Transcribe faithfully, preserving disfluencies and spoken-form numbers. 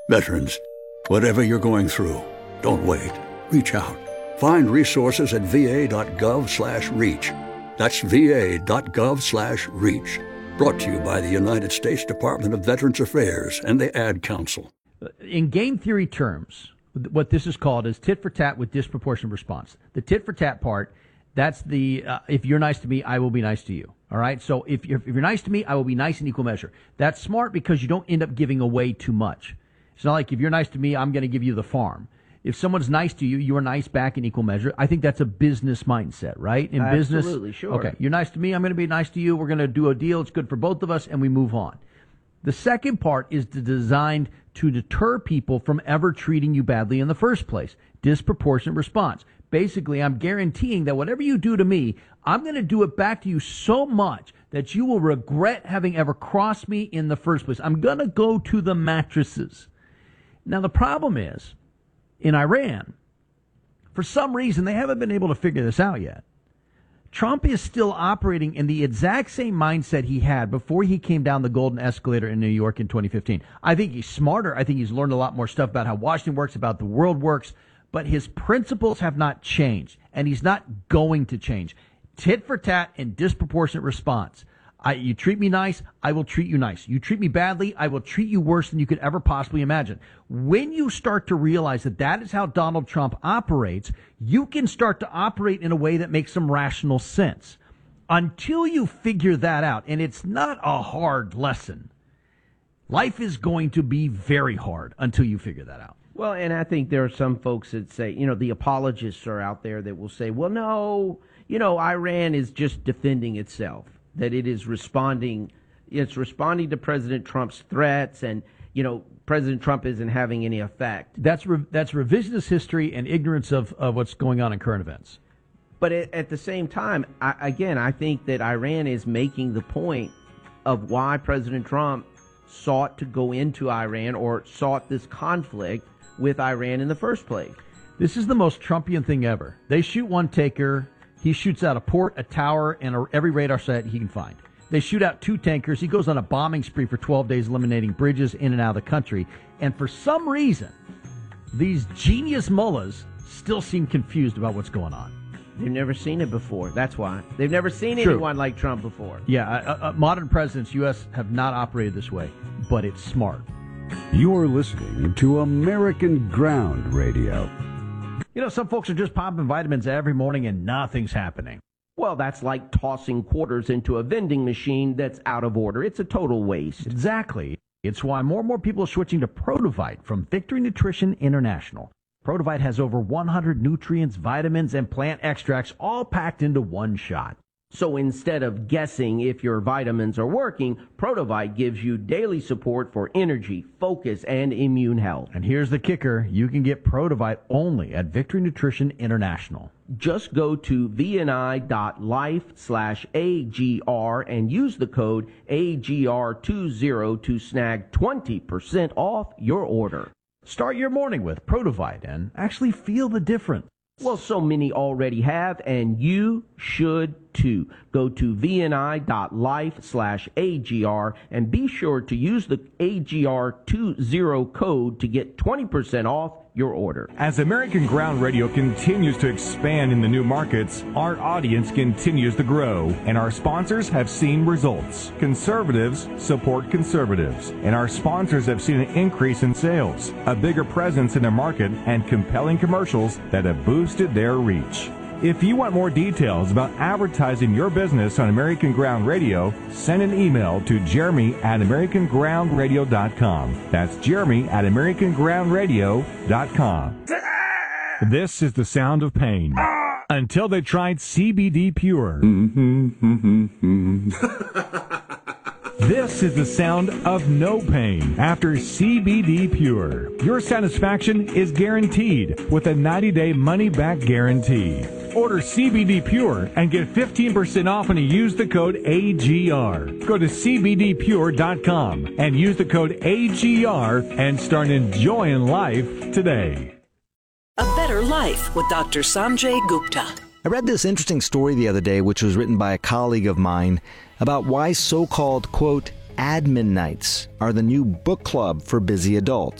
Veterans, whatever you're going through, don't wait. Reach out. Find resources at va.gov slash reach. That's va.gov slash reach. Brought to you by the United States Department of Veterans Affairs and the Ad Council. In game theory terms, what this is called is tit for tat with disproportionate response. The tit for tat part, that's the, uh, if you're nice to me, I will be nice to you. All right? So if you're, if you're nice to me, I will be nice in equal measure. That's smart because you don't end up giving away too much. It's not like if you're nice to me, I'm going to give you the farm. If someone's nice to you, you are nice back in equal measure. I think that's a business mindset, right? In Absolutely, business, Absolutely, sure. Okay, you're nice to me, I'm going to be nice to you. We're going to do a deal. It's good for both of us, and we move on. The second part is designed to deter people from ever treating you badly in the first place. Disproportionate response. Basically, I'm guaranteeing that whatever you do to me, I'm going to do it back to you so much that you will regret having ever crossed me in the first place. I'm going to go to the mattresses. Now, the problem is, in Iran, for some reason, they haven't been able to figure this out yet. Trump is still operating in the exact same mindset he had before he came down the golden escalator in New York in twenty fifteen. I think he's smarter. I think he's learned a lot more stuff about how Washington works, about the world works, but his principles have not changed, and he's not going to change. Tit for tat and disproportionate response. I, you treat me nice, I will treat you nice. You treat me badly, I will treat you worse than you could ever possibly imagine. When you start to realize that that is how Donald Trump operates, you can start to operate in a way that makes some rational sense. Until you figure that out, and it's not a hard lesson, life is going to be very hard until you figure that out. Well, and I think there are some folks that say, you know, the apologists are out there that will say, well, no, you know, Iran is just defending itself. That it is responding, it's responding to President Trump's threats, and you know President Trump isn't having any effect. That's re- that's revisionist history and ignorance of, of what's going on in current events. But at, at the same time, I, again, I think that Iran is making the point of why President Trump sought to go into Iran or sought this conflict with Iran in the first place. This is the most Trumpian thing ever. They shoot one taker. He shoots out a port, a tower, and a, every radar site he can find. They shoot out two tankers. He goes on a bombing spree for twelve days, eliminating bridges in and out of the country. And for some reason, these genius mullahs still seem confused about what's going on. They've never seen it before. That's why. They've never seen True. anyone like Trump before. Yeah, uh, uh, modern presidents, U S, have not operated this way, but it's smart. You're listening to American Ground Radio. You know, some folks are just popping vitamins every morning and nothing's happening. Well, that's like tossing quarters into a vending machine that's out of order. It's a total waste. Exactly. It's why more and more people are switching to Protovite from Victory Nutrition International. Protovite has over one hundred nutrients, vitamins, and plant extracts all packed into one shot. So instead of guessing if your vitamins are working, Protovite gives you daily support for energy, focus, and immune health. And here's the kicker. You can get Protovite only at Victory Nutrition International. Just go to vni.life slash AGR and use the code A G R twenty to snag twenty percent off your order. Start your morning with Protovite and actually feel the difference. Well, so many already have, and you should too. Go to vni.life slash AGR and be sure to use the A G R twenty code to get twenty percent off your order. As American Ground Radio continues to expand in the new markets, our audience continues to grow, and our sponsors have seen results. Conservatives support conservatives, and our sponsors have seen an increase in sales, a bigger presence in their market, and compelling commercials that have boosted their reach. If you want more details about advertising your business on American Ground Radio, send an email to Jeremy at American Ground Radio dot com. That's Jeremy at American Ground Radio dot com. This is the sound of pain. Until they tried C B D Pure. This is the sound of no pain after C B D Pure. Your satisfaction is guaranteed with a ninety-day money-back guarantee. Order C B D Pure and get fifteen percent off when you use the code A G R. Go to C B D pure dot com and use the code A G R and start enjoying life today. A Better Life with Doctor Sanjay Gupta. I read this interesting story the other day, which was written by a colleague of mine, about why so-called, quote, admin nights are the new book club for busy adults.